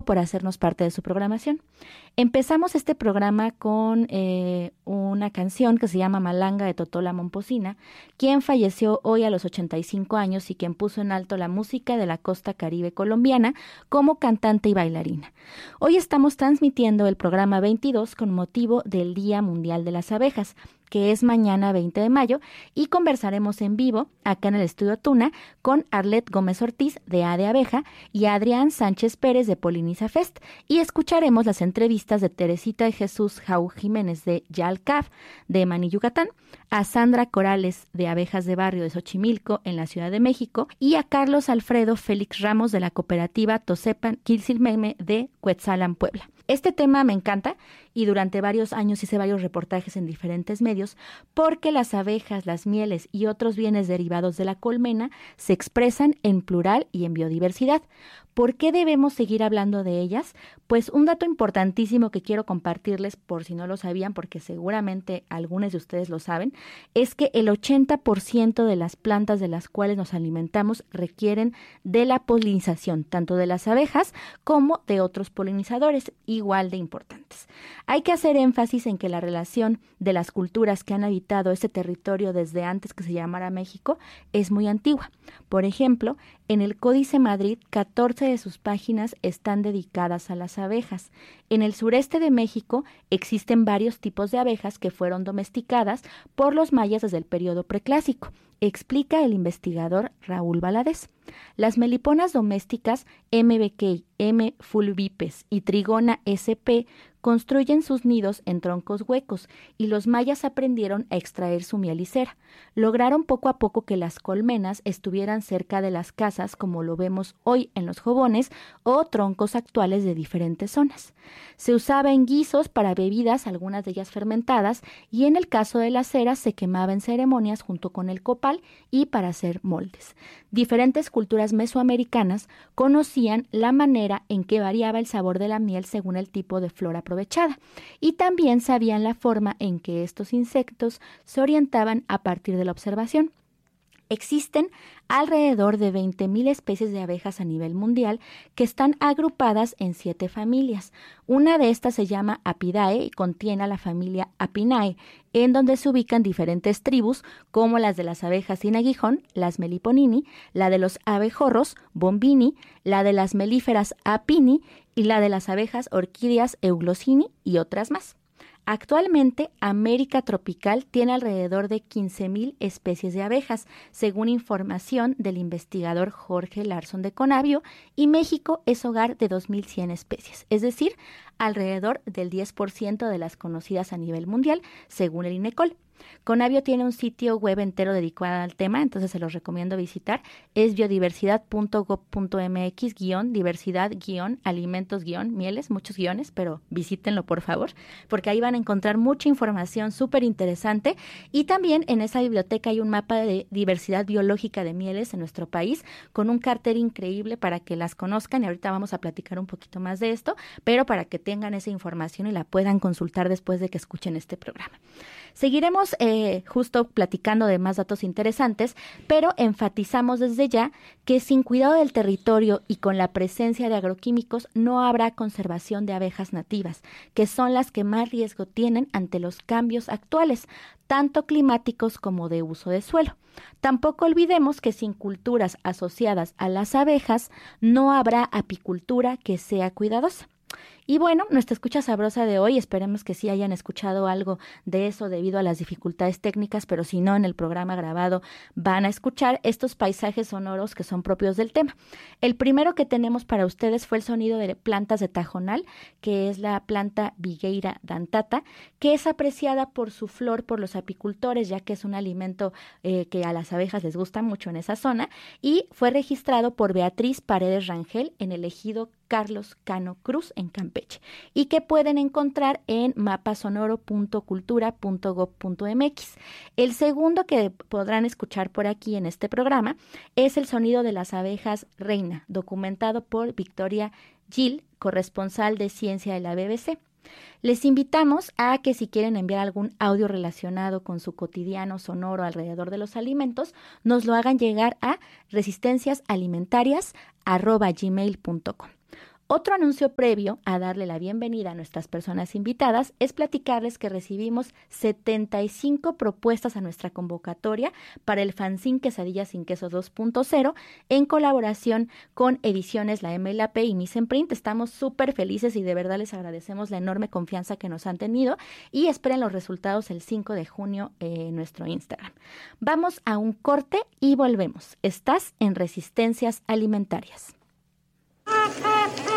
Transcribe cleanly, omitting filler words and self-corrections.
por hacernos parte de su programación. Empezamos este programa con una canción que se llama Malanga de Totola Momposina, quien falleció hoy a los 85 años y quien puso en alto la música de la costa caribe colombiana como cantante y bailarina. Hoy estamos transmitiendo el programa 22 con motivo del Día Mundial de las Abejas, que es mañana 20 de mayo, y conversaremos en vivo, acá en el Estudio Tuna, con Arlet Gómez Ortiz, de A de Abeja, y Adrián Sánchez Pérez, de Poliniza Fest, y escucharemos las entrevistas de Teresita de Jesús Jau Jiménez, de Yalcaf, de Maní, Yucatán, a Sandra Corales, de Abejas de Barrio de Xochimilco, en la Ciudad de México, y a Carlos Alfredo Félix Ramos, de la cooperativa Tosepan Quilcilmeme, de Cuetzalan, Puebla. Este tema me encanta y durante varios años hice varios reportajes en diferentes medios porque las abejas, las mieles y otros bienes derivados de la colmena se expresan en plural y en biodiversidad. ¿Por qué debemos seguir hablando de ellas? Pues un dato importantísimo que quiero compartirles por si no lo sabían, porque seguramente algunos de ustedes lo saben, es que el 80% de las plantas de las cuales nos alimentamos requieren de la polinización, tanto de las abejas como de otros polinizadores igual de importantes. Hay que hacer énfasis en que la relación de las culturas que han habitado este territorio desde antes que se llamara México es muy antigua. Por ejemplo, en el Códice Madrid, 14 de sus páginas están dedicadas a las abejas. En el sureste de México existen varios tipos de abejas que fueron domesticadas por los mayas desde el periodo preclásico, explica el investigador Raúl Valadez. Las meliponas domésticas M. beckei, M. fulvipes y Trigona sp. construyen sus nidos en troncos huecos y los mayas aprendieron a extraer su miel y cera. Lograron poco a poco que las colmenas estuvieran cerca de las casas, como lo vemos hoy en los jobones o troncos actuales de diferentes zonas. Se usaba en guisos para bebidas, algunas de ellas fermentadas, y en el caso de la cera se quemaba en ceremonias junto con el copal y para hacer moldes. Diferentes culturas mesoamericanas conocían la manera en que variaba el sabor de la miel según el tipo de flor aprovechada, y también sabían la forma en que estos insectos se orientaban a partir de la observación. Existen alrededor de 20.000 especies de abejas a nivel mundial que están agrupadas en 7 familias. Una de estas se llama Apidae y contiene a la familia Apinae, en donde se ubican diferentes tribus como las de las abejas sin aguijón, las Meliponini, la de los abejorros, Bombini, la de las melíferas Apini y la de las abejas orquídeas Euglossini y otras más. Actualmente, América tropical tiene alrededor de 15.000 especies de abejas, según información del investigador Jorge Larsson de Conavio, y México es hogar de 2.100 especies, es decir, alrededor del 10% de las conocidas a nivel mundial, según el INECOL. Conavio tiene un sitio web entero dedicado al tema, entonces se los recomiendo visitar. Es biodiversidad.gov.mx diversidad alimentos mieles, muchos guiones, pero visítenlo por favor, porque ahí van a encontrar mucha información súper interesante. Y también en esa biblioteca hay un mapa de diversidad biológica de mieles en nuestro país, con un cartel increíble para que las conozcan, y ahorita vamos a platicar un poquito más de esto, pero para que tengan esa información y la puedan consultar después de que escuchen este programa. Seguiremos justo platicando de más datos interesantes, pero enfatizamos desde ya que sin cuidado del territorio y con la presencia de agroquímicos no habrá conservación de abejas nativas, que son las que más riesgo tienen ante los cambios actuales, tanto climáticos como de uso de suelo. Tampoco olvidemos que sin culturas asociadas a las abejas no habrá apicultura que sea cuidadosa. Y bueno, nuestra escucha sabrosa de hoy, esperemos que sí hayan escuchado algo de eso debido a las dificultades técnicas, pero si no, en el programa grabado van a escuchar estos paisajes sonoros que son propios del tema. El primero que tenemos para ustedes fue el sonido de plantas de tajonal, que es la planta Vigueira dantata, que es apreciada por su flor por los apicultores, ya que es un alimento que a las abejas les gusta mucho en esa zona, y fue registrado por Beatriz Paredes Rangel en el ejido Carlos Cano Cruz en Campeche, y que pueden encontrar en mapasonoro.cultura.gov.mx. El segundo que podrán escuchar por aquí en este programa es el sonido de las abejas reina, documentado por Victoria Gil, corresponsal de ciencia de la BBC. Les invitamos a que si quieren enviar algún audio relacionado con su cotidiano sonoro alrededor de los alimentos, nos lo hagan llegar a resistenciasalimentarias@gmail.com. Otro anuncio previo a darle la bienvenida a nuestras personas invitadas es platicarles que recibimos 75 propuestas a nuestra convocatoria para el fanzine Quesadillas sin Queso 2.0 en colaboración con Ediciones La M y la P y Mise en Print. Estamos súper felices y de verdad les agradecemos la enorme confianza que nos han tenido y esperen los resultados el 5 de junio en nuestro Instagram. Vamos a un corte y volvemos. Estás en Resistencias Alimentarias.